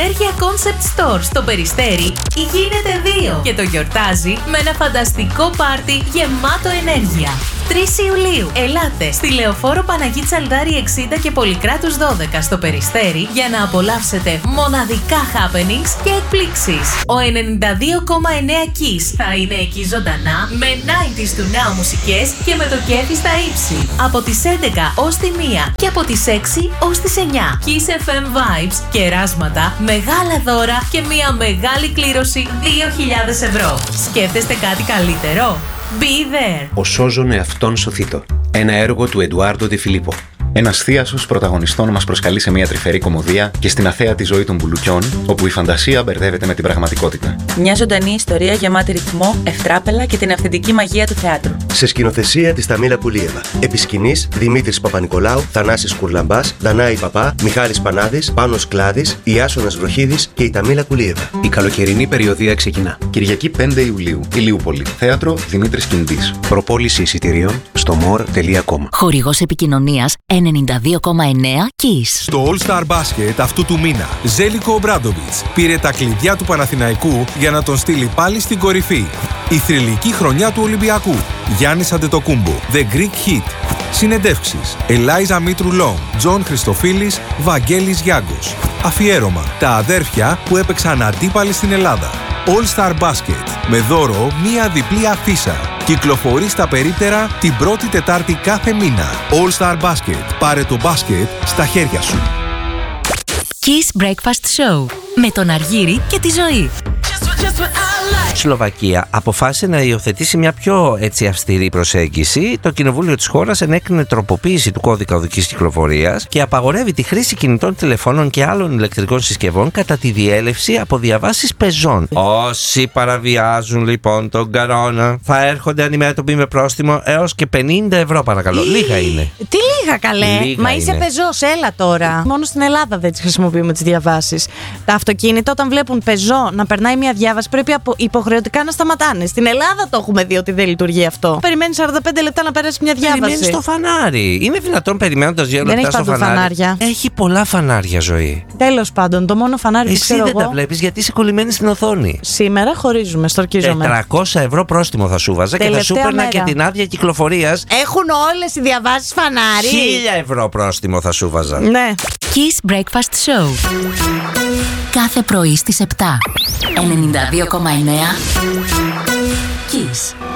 Ενέργεια Concept Store στο Περιστέρι γίνεται 2 και το γιορτάζει με ένα φανταστικό πάρτι γεμάτο ενέργεια. 3 Ιουλίου, ελάτε στη Λεωφόρο Παναγί Τσαλδάρη 60 και Πολυκράτους 12 στο Περιστέρι για να απολαύσετε μοναδικά happenings και εκπλήξεις. Ο 92,9 Kiss θα είναι εκεί ζωντανά με 90s του Now μουσικές και με το κέφι στα ύψη. Από τις 11 ως τη 1 και από τις 6 ως τις 9. Kiss FM Vibes, κεράσματα, μεγάλα δώρα και μια μεγάλη κλήρωση 2.000 ευρώ. Σκέφτεστε κάτι καλύτερο? Be there! Ο Σώζον εαυτόν σωθήτω. Ένα έργο του Εντουάρντο Ντε Φιλίππο. Ένας θίασος πρωταγωνιστών μας προσκαλεί σε μια τρυφερή κωμωδία και στην αθέατη ζωή των μπουλουκιών, όπου η φαντασία μπερδεύεται με την πραγματικότητα. Μια ζωντανή ιστορία γεμάτη ρυθμό, ευτράπελα και την αυθεντική μαγεία του θεάτρου. Σε σκηνοθεσία της Ταμίλα Κουλίεβα. Επί σκηνής Δημήτρης Παπα-Νικολάου, Θανάσης Κουρλαμπάς, Δανάη Παπά, Μιχάλης Πανάδης, Πάνος Κλάδης, Ιάσονας Βροχίδης και η Ταμίλα Κουλίεβα. Η καλοκαιρινή περιοδία ξεκινά. Κυριακή 5 Ιουλίου, Ηλιούπολη. Θέατρο Δημήτρης Κιντής. Προπόληση εισιτηρίων στο more.com. Χορηγός επικοινωνίας 92,9 Kiss. Στο All Star Basket αυτού του μήνα, Ζέλικο Ομπράντοβιτς πήρε τα κλειδιά του Παναθηναϊκού για να τον στείλει πάλι στην κορυφή. Η θρυλική χρονιά του Ολυμπιακού. Γιάννης Αντετοκούμπο, The Greek Hit. Συνεντεύξεις. Ελάιζα Μήτρου Λόγκ, Τζον Χριστοφίλης, Βαγγέλης Γιάγκος. Αφιέρωμα. Τα αδέρφια που έπαιξαν αντίπαλοι στην Ελλάδα. All Star Basket. Με δώρο μία διπλή αφίσα. Κυκλοφορεί στα περίπτερα την πρώτη Τετάρτη κάθε μήνα. All Star Basket. Πάρε το μπάσκετ στα χέρια σου. Kiss Breakfast Show με τον Αργύρη και τη Ζωή. Η Σλοβακία αποφάσισε να υιοθετήσει μια πιο αυστηρή προσέγγιση. Το κοινοβούλιο της χώρας ενέκρινε τροποποίηση του κώδικα οδικής κυκλοφορίας και απαγορεύει τη χρήση κινητών τηλεφώνων και άλλων ηλεκτρικών συσκευών κατά τη διέλευση από διαβάσεις πεζών. Όσοι παραβιάζουν λοιπόν τον κανόνα θα έρχονται αντιμέτωποι με πρόστιμο έως και 50 ευρώ, παρακαλώ. Λίγα είναι. Τι λίγα, καλέ. Μα είσαι πεζός, έλα τώρα. Μόνο στην Ελλάδα δεν τις χρησιμοποιούμε τις διαβάσεις. Τα αυτοκίνητα όταν βλέπουν πεζό να περνάει μια διάβαση πρέπει υποχρεωτικά να σταματάνε. Στην Ελλάδα το έχουμε δει ότι δεν λειτουργεί αυτό. Περιμένει 45 λεπτά να περάσει μια διάβαση. Περιμένει στο φανάρι. Είναι δυνατόν περιμένοντας 2 λεπτά δεν έχει στο φανάρι? Φανάρια. Έχει πολλά φανάρια, Ζωή. Τέλος πάντων, το μόνο φανάρι που ξέρω εγώ. Εσύ δεν τα βλέπεις γιατί είσαι κολλημένη στην οθόνη. Σήμερα χωρίζουμε, στορκίζομαι. 400 ευρώ πρόστιμο θα σου βάζα και θα σου παίρνα και την άδεια κυκλοφορίας. Έχουν όλες οι διαβάσεις φανάρι. 1000 ευρώ πρόστιμο θα σου βάζα. Ναι. Kiss Breakfast Show. Κάθε πρωί στις 7. 92,9 Kiss.